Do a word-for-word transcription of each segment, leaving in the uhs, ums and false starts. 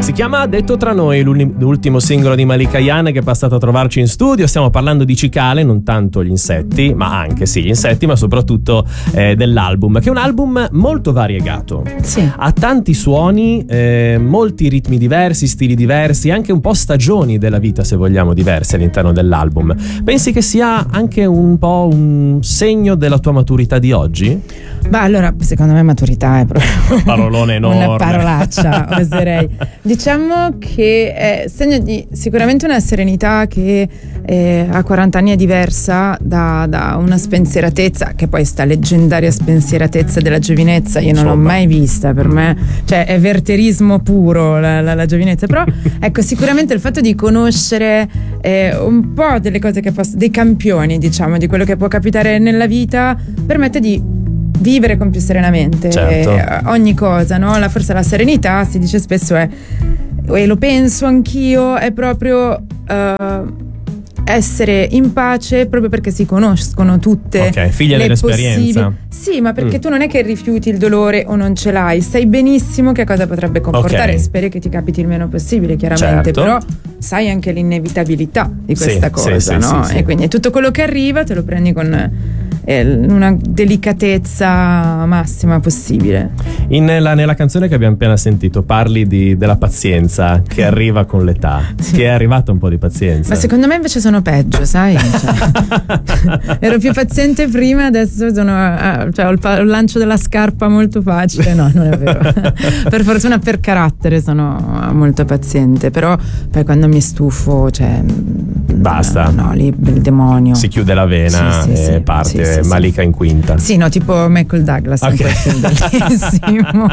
Si chiama Detto tra noi, l'ultimo singolo di Malika Ayane che è passato a trovarci in studio. Stiamo parlando di cicale, non tanto gli insetti, ma anche sì gli insetti, ma soprattutto eh, dell'album, che è un album molto variegato. Sì. Ha tanti suoni, eh, molti ritmi diversi, stili diversi, anche un po' stagioni della vita, se vogliamo, diverse all'interno dell'album. Pensi che sia anche un po' un segno della tua maturità di oggi? Beh, allora, secondo me maturità è proprio un parolone enorme, una parolaccia, oserei. Diciamo che è segno di sicuramente una serenità che eh, a quaranta anni è diversa da, da una spensieratezza, che poi sta leggendaria spensieratezza della giovinezza io non Insomma. l'ho mai vista. Per me, cioè, è verterismo puro la, la, la giovinezza. Però ecco, sicuramente il fatto di conoscere eh, un po' delle cose che posso, dei campioni, diciamo, di quello che può capitare nella vita, permette di vivere con più serenamente. Certo. eh, ogni cosa, no? La, forse la serenità, si dice spesso, è, e lo penso anch'io, è proprio uh, essere in pace, proprio perché si conoscono tutte Ok, figlia le dell'esperienza. possibili... Sì, ma perché mm. tu non è che rifiuti il dolore o non ce l'hai, sai benissimo che cosa potrebbe comportare, okay. speri che ti capiti il meno possibile, chiaramente, certo. però sai anche l'inevitabilità di questa sì, cosa, sì, no? Sì, sì, e quindi tutto quello che arriva te lo prendi con una delicatezza massima possibile. In, nella, nella canzone che abbiamo appena sentito parli di, della pazienza che arriva con l'età. Sì. Ti è arrivata un po' di pazienza? Ma secondo me invece sono peggio, sai? Cioè, ero più paziente prima, adesso sono ah, cioè, ho il, il lancio della scarpa molto facile. No, non è vero. Per fortuna, per carattere sono molto paziente, però poi quando mi stufo, cioè basta. No, lì il demonio. Si chiude la vena sì, sì, e sì, parte sì, sì, Malika sì. in quinta. Sì, no, tipo Michael Douglas, okay. in quel film bellissimo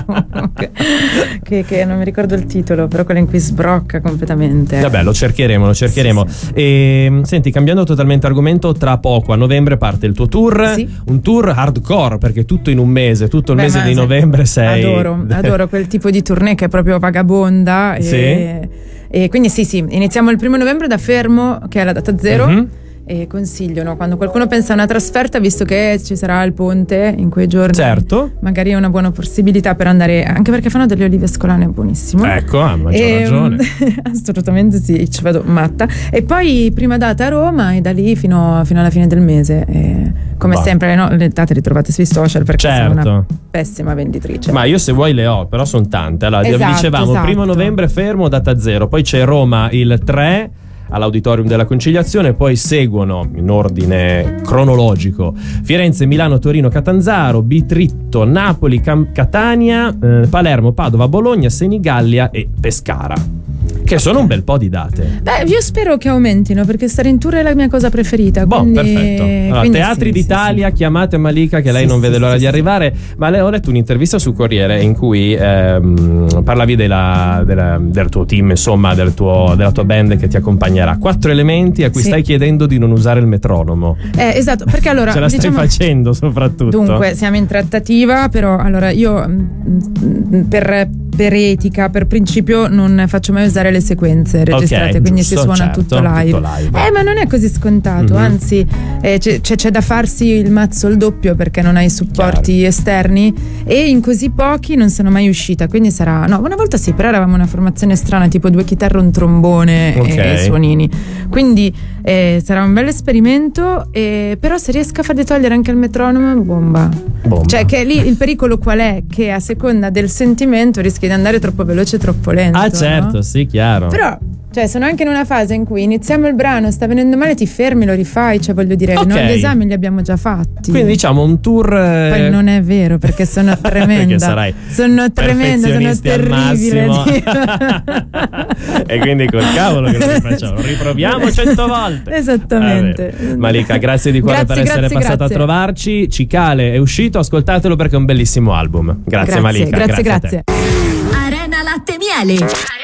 che, che non mi ricordo il titolo, però quello in cui sbrocca completamente. Vabbè, lo cercheremo, lo cercheremo. Sì, sì. E, senti, cambiando totalmente argomento, tra poco a novembre parte il tuo tour, sì. un tour hardcore, perché tutto in un mese, tutto il Beh, mese di sì. novembre sei... Adoro, adoro quel tipo di tournée che è proprio vagabonda. Sì. E, e quindi sì, sì, iniziamo il primo novembre da Fermo, che è la data zero. Mm-hmm. E consiglio, no? Quando qualcuno pensa a una trasferta, visto che ci sarà il ponte in quei giorni, certo, magari è una buona possibilità per andare, anche perché fanno delle olive ascolane buonissime. Ecco, ah, ma c'ho ragione. Assolutamente sì, ci vado matta. E poi prima data a Roma e da lì fino, fino alla fine del mese. E, come bah. sempre, no? Le date le trovate sui social perché certo. sono una pessima venditrice. Ma io se vuoi le ho, però sono tante. Allora, esatto, dicevamo, esatto. primo novembre Fermo, data zero, poi c'è Roma il tre all'Auditorium della Conciliazione, poi seguono in ordine cronologico Firenze, Milano, Torino, Catanzaro, Bitritto, Napoli, Cam- Catania, eh, Palermo, Padova, Bologna, Senigallia e Pescara, che sono un bel po' di date. Beh, io spero che aumentino, perché stare in tour è la mia cosa preferita. Boh, quindi... perfetto. Allora, quindi Teatri sì, d'Italia, sì, sì. chiamate Malika, che lei sì, non vede sì, l'ora sì, di sì. arrivare. Ma lei, ho letto un'intervista su Corriere in cui ehm, parlavi della, della, del tuo team, insomma, del tuo, della tua band che ti accompagnerà. Quattro elementi a cui sì. stai chiedendo di non usare il metronomo. Eh, esatto, perché allora ce la stai diciamo, facendo soprattutto. Dunque, siamo in trattativa, però allora io per per etica, per principio non faccio mai usare le sequenze registrate, okay, quindi giusto, si suona certo, tutto, live. tutto live. Eh, ma non è così scontato, mm-hmm. anzi eh, c'è, c'è da farsi il mazzo il doppio perché non hai supporti Chiaro. esterni e in così pochi non sono mai uscita, quindi sarà, no, una volta sì, però eravamo una formazione strana, tipo due chitarre, un trombone okay. e, e suonini, quindi eh, sarà un bel esperimento, eh, però se riesco a farli togliere anche il metronomo, bomba. bomba. Cioè che lì il pericolo qual è? Che a seconda del sentimento rischi di andare troppo veloce e troppo lento. Ah certo, no? Sì, chiaro. Però cioè sono anche in una fase in cui iniziamo il brano, sta venendo male, ti fermi, lo rifai, cioè voglio dire, okay. no, gli esami li abbiamo già fatti. Quindi diciamo un tour eh... Poi non è vero, perché sono tremenda. Perché sarai sono tremenda, sono terribile. E quindi col cavolo che lo rifacciamo, riproviamo cento volte. Esattamente. Vabbè. Malika, grazie di cuore grazie, per essere grazie, passata grazie. a trovarci. Cicale è uscito, ascoltatelo perché è un bellissimo album. Grazie, grazie Malika. Grazie, grazie. grazie. Arena Latte Miele.